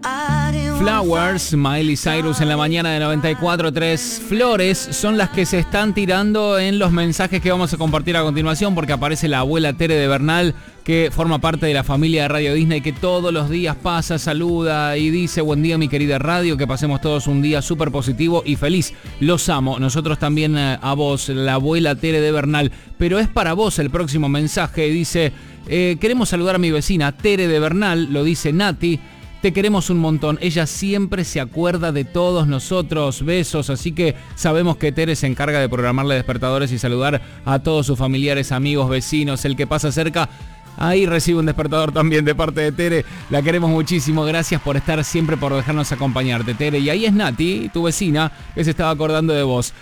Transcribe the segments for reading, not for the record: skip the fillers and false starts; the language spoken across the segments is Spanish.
Flowers, Miley Cyrus en la mañana de 94.3. Flores son las que se están tirando en los mensajes que vamos a compartir a continuación, porque aparece la abuela Tere de Bernal, que forma parte de la familia de Radio Disney, que todos los días pasa, saluda y dice: buen día mi querida radio, que pasemos todos un día súper positivo y feliz. Los amo, nosotros también a vos, la abuela Tere de Bernal. Pero es para vos el próximo mensaje, dice: queremos saludar a mi vecina Tere de Bernal, lo dice Nati. Te queremos un montón, ella siempre se acuerda de todos nosotros, besos, así que sabemos que Tere se encarga de programarle despertadores y saludar a todos sus familiares, amigos, vecinos, el que pasa cerca. Ahí recibe un despertador también de parte de Tere. La queremos muchísimo. Gracias por estar siempre, por dejarnos acompañarte, Tere. Y ahí es Nati, tu vecina, que se estaba acordando de vos.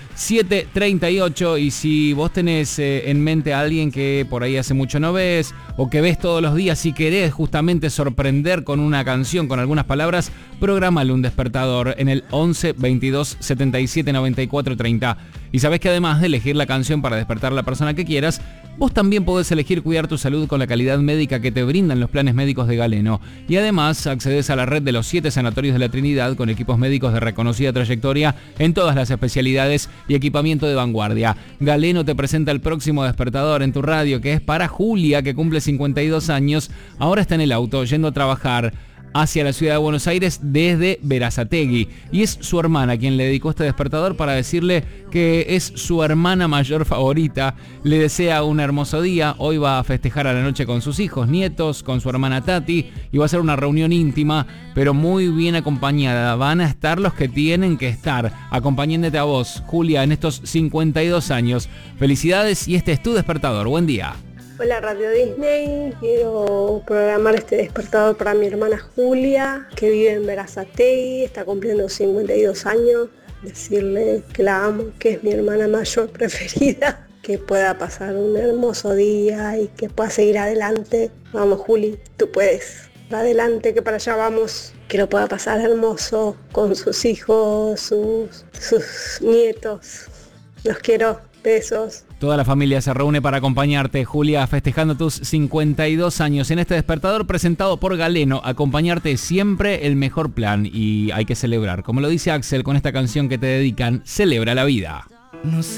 7:38. Y si vos tenés en mente a alguien que por ahí hace mucho no ves, o que ves todos los días y querés justamente sorprender con una canción, con algunas palabras, prográmale un despertador en el 11 22 77 94 30. Y sabés que además de elegir la canción para despertar a la persona que quieras, vos también podés elegir cuidar tu salud con la calidad médica que te brindan los planes médicos de Galeno. Y además accedes a la red de los 7 sanatorios de la Trinidad con equipos médicos de reconocida trayectoria en todas las especialidades y equipamiento de vanguardia. Galeno te presenta el próximo despertador en tu radio, que es para Julia, que cumple 52 años. Ahora está en el auto yendo a trabajar hacia la ciudad de Buenos Aires desde Berazategui, y es su hermana quien le dedicó este despertador para decirle que es su hermana mayor favorita. Le desea un hermoso día. Hoy va a festejar a la noche con sus hijos, nietos, con su hermana Tati, y va a ser una reunión íntima pero muy bien acompañada. Van a estar los que tienen que estar, acompañándote a vos, Julia, en estos 52 años. Felicidades, y este es tu despertador. Buen día. Hola Radio Disney, quiero programar este despertador para mi hermana Julia, que vive en Berazategui, está cumpliendo 52 años, decirle que la amo, que es mi hermana mayor preferida, que pueda pasar un hermoso día y que pueda seguir adelante. Vamos Juli, tú puedes, adelante, que para allá vamos, que lo pueda pasar hermoso con sus hijos, sus nietos. Los quiero, besos. Toda la familia se reúne para acompañarte, Julia, festejando tus 52 años en este despertador presentado por Galeno. Acompañarte siempre el mejor plan, y hay que celebrar. Como lo dice Axel con esta canción que te dedican, celebra la vida. No sé